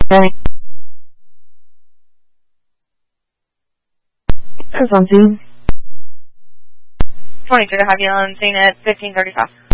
Sorry. I was on Zoom. 22 to have you on scene at 15:35.